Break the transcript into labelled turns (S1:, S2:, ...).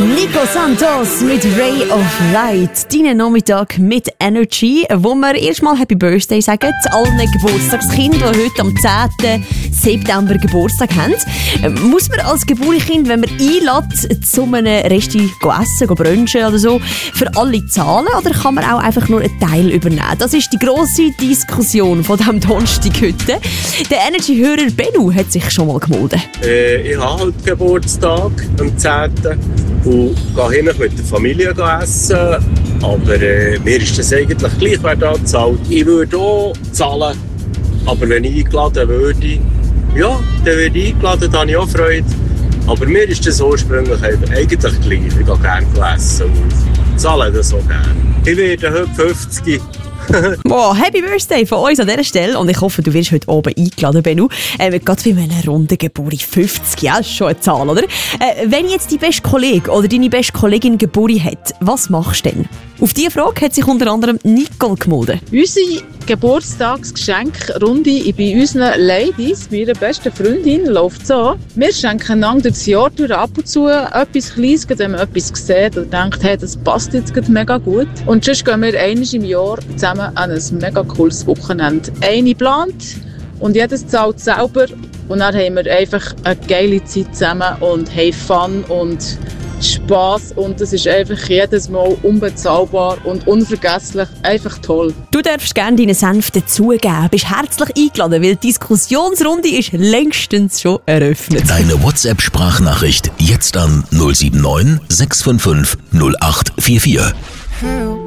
S1: Nico Santos mit Ray of Light. Deinen Nachmittag mit Energy, wo wir erstmal Happy Birthday sagen. Allen Geburtstagskindern, die heute am 10. September Geburtstag haben. Muss man als Geburtstagskind, wenn man einlädt, zu einem Resti essen, brunchen oder so, für alle zahlen? Oder kann man auch einfach nur einen Teil übernehmen? Das ist die grosse Diskussion von diesem Donnerstag heute. Der Energy-Hörer Bennu hat sich schon mal gemeldet.
S2: Ich habe halt Geburtstag am 10. und gehe hin mit der Familie essen. Aber mir ist das eigentlich gleich, wer da zahlt. Ich würde auch zahlen, aber wenn ich eingeladen würde, ja, dann würde ich eingeladen, dann habe ich auch Freude. Aber mir ist das ursprünglich eigentlich gleich. Ich gehe gerne essen und zahle das auch gerne. Ich werde heute 50.
S1: Wow, Happy Birthday von uns an dieser Stelle. Und ich hoffe, du wirst heute oben eingeladen, Bennu. Gerade bei einer runden Geburt 50, ja, ist schon eine Zahl, oder? Wenn jetzt dein beste Kollege oder deine beste Kollegin Geburt hat, was machst du denn? Auf diese Frage hat sich unter anderem Nicole gemeldet.
S3: Unsere Geburtstagsgeschenkrunde bei unseren Ladies, bei ihrer besten Freundin, läuft so. Wir schenken einander das Jahr durch ab und zu etwas Kleines, wenn man etwas sieht und denkt, hey, das passt jetzt mega gut. Und sonst gehen wir einmal im Jahr zusammen an ein mega cooles Wochenende. Eine plant und jedes zahlt selber. Und dann haben wir einfach eine geile Zeit zusammen und haben Fun und Spass, und das ist einfach jedes Mal unbezahlbar und unvergesslich, einfach toll.
S1: Du darfst gerne deinen Senf dazugeben, bist herzlich eingeladen, weil die Diskussionsrunde ist längstens schon eröffnet.
S4: Deine WhatsApp-Sprachnachricht jetzt an 079 655 0844.